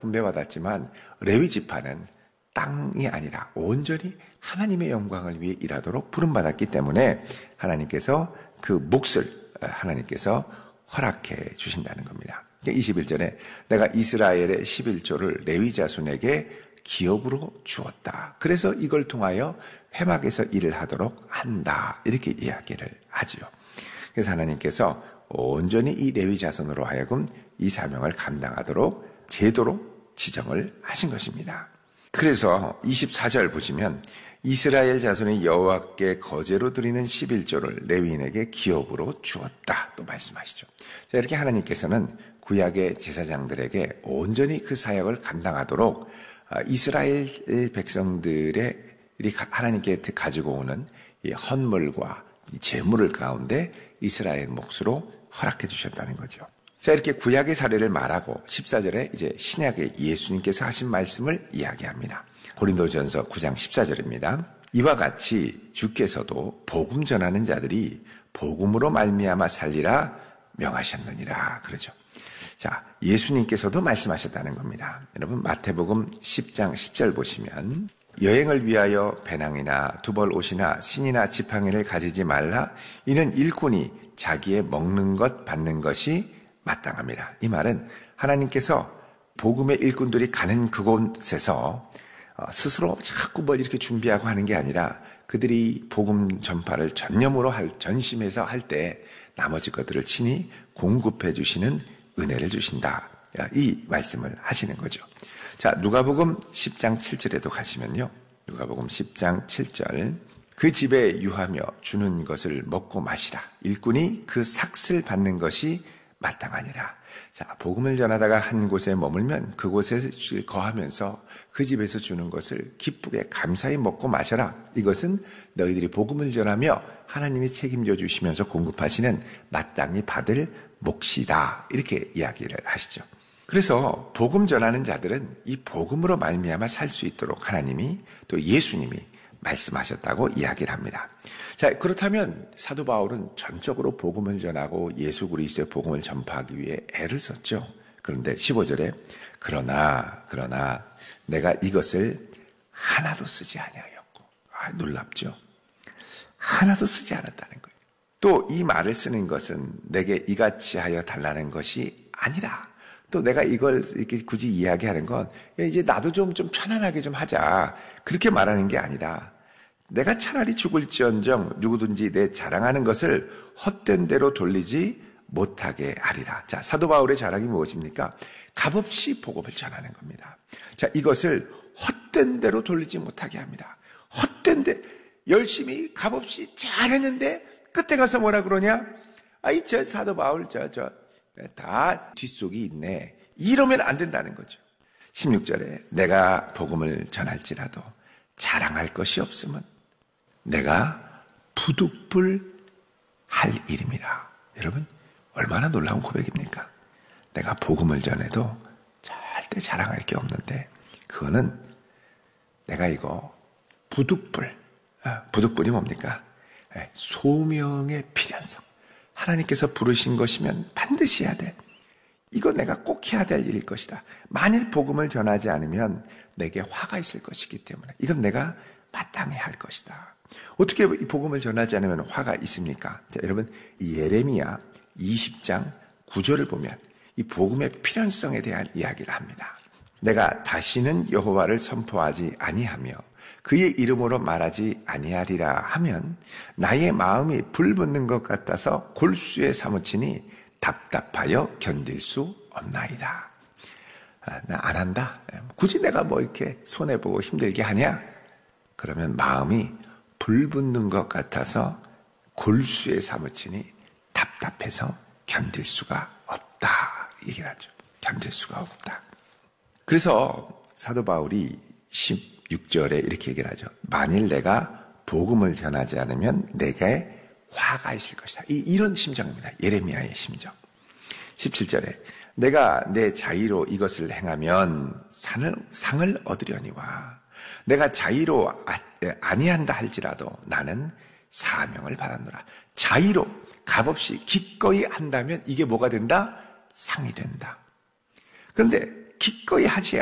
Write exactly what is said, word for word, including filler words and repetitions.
분배받았지만 레위 지파는 땅이 아니라 온전히 하나님의 영광을 위해 일하도록 부름받았기 때문에 하나님께서 그 몫을 하나님께서 허락해 주신다는 겁니다. 이십일 절에 내가 이스라엘의 십일조를 레위 자손에게 기업으로 주었다. 그래서 이걸 통하여 회막에서 일을 하도록 한다. 이렇게 이야기를 하지요. 그래서 하나님께서 온전히 이 레위 자손으로 하여금 이 사명을 감당하도록 제도로 지정을 하신 것입니다. 그래서 이십사 절 보시면 이스라엘 자손이 여호와께 거제로 드리는 십일조를 레위인에게 기업으로 주었다. 또 말씀하시죠. 자, 이렇게 하나님께서는 구약의 제사장들에게 온전히 그 사역을 감당하도록 이스라엘 백성들의 하나님께 가지고 오는 이 헌물과 이 제물을 가운데 이스라엘 몫으로 허락해 주셨다는 거죠. 자, 이렇게 구약의 사례를 말하고 십사 절에 이제 신약의 예수님께서 하신 말씀을 이야기합니다. 고린도전서 구 장 십사 절입니다. 이와 같이 주께서도 복음 전하는 자들이 복음으로 말미암아 살리라 명하셨느니라. 그러죠. 자, 예수님께서도 말씀하셨다는 겁니다. 여러분 마태복음 십 장 십 절 보시면 여행을 위하여 배낭이나 두벌 옷이나 신이나 지팡이를 가지지 말라. 이는 일꾼이 자기의 먹는 것 받는 것이 마땅합니다. 이 말은 하나님께서 복음의 일꾼들이 가는 그곳에서 스스로 자꾸 뭘 이렇게 준비하고 하는 게 아니라 그들이 복음 전파를 전념으로 할, 전심해서 할 때 나머지 것들을 친히 공급해 주시는 은혜를 주신다. 이 말씀을 하시는 거죠. 자, 누가복음 십 장 칠 절에도 가시면요. 누가복음 십 장 칠 절. 그 집에 유하며 주는 것을 먹고 마시라. 일꾼이 그 삭슬 받는 것이 마땅하니라. 자, 복음을 전하다가 한 곳에 머물면 그곳에 거하면서 그 집에서 주는 것을 기쁘게 감사히 먹고 마셔라. 이것은 너희들이 복음을 전하며 하나님이 책임져 주시면서 공급하시는 마땅히 받을 몫이다. 이렇게 이야기를 하시죠. 그래서 복음 전하는 자들은 이 복음으로 말미암아 살 수 있도록 하나님이 또 예수님이 말씀하셨다고 이야기를 합니다. 자, 그렇다면 사도 바울은 전적으로 복음을 전하고 예수 그리스도의 복음을 전파하기 위해 애를 썼죠. 그런데 십오 절에 그러나 그러나 내가 이것을 하나도 쓰지 아니하였고, 아, 놀랍죠. 하나도 쓰지 않았다는 거예요. 또 이 말을 쓰는 것은 내게 이같이 하여 달라는 것이 아니라, 또 내가 이걸 이렇게 굳이 이야기하는 건 이제 나도 좀, 좀 편안하게 좀 하자. 그렇게 말하는 게 아니라 내가 차라리 죽을지언정 누구든지 내 자랑하는 것을 헛된 대로 돌리지 못하게 하리라. 자, 사도 바울의 자랑이 무엇입니까? 값없이 복음을 전하는 겁니다. 자, 이것을 헛된 대로 돌리지 못하게 합니다. 헛된 데 열심히 값없이 잘했는데 끝에 가서 뭐라 그러냐? 아이, 저 사도 바울 저 저 다 뒷속이 있네. 이러면 안 된다는 거죠. 십육 절에 내가 복음을 전할지라도 자랑할 것이 없으면 내가 부득불 할 일입니다. 여러분, 얼마나 놀라운 고백입니까? 내가 복음을 전해도 절대 자랑할 게 없는데 그거는 내가 이거 부득불, 아, 부득불이 뭡니까? 소명의 필연성. 하나님께서 부르신 것이면 반드시 해야 돼. 이거 내가 꼭 해야 될 일일 것이다. 만일 복음을 전하지 않으면 내게 화가 있을 것이기 때문에 이건 내가 마땅히 할 것이다. 어떻게 이 복음을 전하지 않으면 화가 있습니까? 자, 여러분, 이 예레미야 이십 장 구 절을 보면 이 복음의 필연성에 대한 이야기를 합니다. 내가 다시는 여호와를 선포하지 아니하며 그의 이름으로 말하지 아니하리라 하면 나의 마음이 불붙는 것 같아서 골수에 사무치니 답답하여 견딜 수 없나이다. 아, 나 안 한다. 굳이 내가 뭐 이렇게 손해보고 힘들게 하냐? 그러면 마음이 불붙는 것 같아서 골수에 사무치니 답답해서 견딜 수가 없다. 얘기를 하죠. 견딜 수가 없다. 그래서 사도 바울이 십육 절에 이렇게 얘기를 하죠. 만일 내가 복음을 전하지 않으면 내게 화가 있을 것이다. 이, 이런 심정입니다. 예레미야의 심정. 십칠 절에 내가 내 자의로 이것을 행하면 상을, 상을 얻으려니와 내가 자의로 아, 아니한다 할지라도 나는 사명을 받았노라. 자의로 값없이 기꺼이 한다면 이게 뭐가 된다? 상이 된다. 그런데 기꺼이 하지